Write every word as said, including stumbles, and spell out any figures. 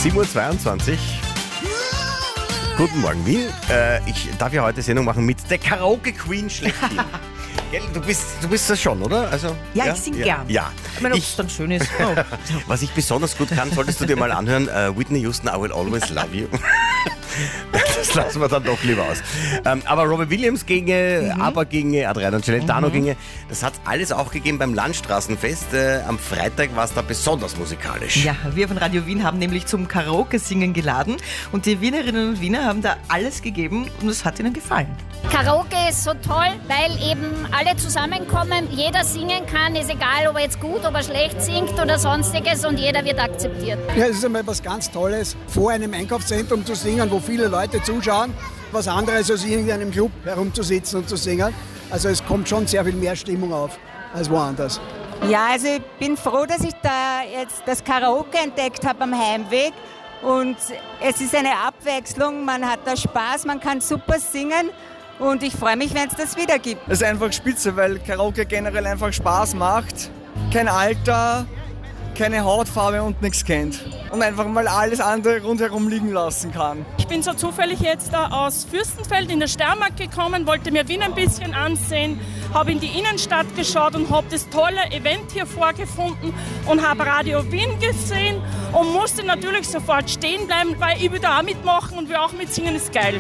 sieben Uhr zweiundzwanzig. Guten Morgen, Wien. Äh, ich darf ja heute Sendung machen mit der Karaoke-Queen schlechthin. Gell, du bist, du bist das schon, oder? Also, ja, ja, ich singe ja, gern. Ja. Ich meine, ob es dann schön ist. Oh. Was ich besonders gut kann, solltest du dir mal anhören. Uh, Whitney Houston, I Will Always Love You. Das lassen wir dann doch lieber aus. Ähm, aber Robbie Williams ginge, mhm. ABBA ginge, Adriano Celentano mhm. ginge. Das hat alles auch gegeben beim Landstraßenfest. Äh, am Freitag war es da besonders musikalisch. Ja, wir von Radio Wien haben nämlich zum Karaoke-Singen geladen. Und die Wienerinnen und Wiener haben da alles gegeben und es hat ihnen gefallen. Karaoke ist so toll, weil eben alle zusammenkommen, jeder singen kann, ist egal, ob er jetzt gut, ob er schlecht singt oder sonstiges und jeder wird akzeptiert. Ja, es ist einmal was ganz Tolles, vor einem Einkaufszentrum zu singen, wo viele Leute zuschauen, was anderes als in einem Club herumzusitzen und zu singen. Also es kommt schon sehr viel mehr Stimmung auf als woanders. Ja, also ich bin froh, dass ich da jetzt das Karaoke entdeckt habe am Heimweg. Und es ist eine Abwechslung, man hat da Spaß, man kann super singen. Und ich freue mich, wenn es das wieder gibt. Es ist einfach spitze, weil Karaoke generell einfach Spaß macht. Kein Alter, keine Hautfarbe und nichts kennt. Und einfach mal alles andere rundherum liegen lassen kann. Ich bin so zufällig jetzt da aus Fürstenfeld in der Steiermark gekommen, wollte mir Wien ein bisschen ansehen, habe in die Innenstadt geschaut und habe das tolle Event hier vorgefunden und habe Radio Wien gesehen und musste natürlich sofort stehen bleiben, weil ich will da auch mitmachen und will auch mitsingen, ist geil.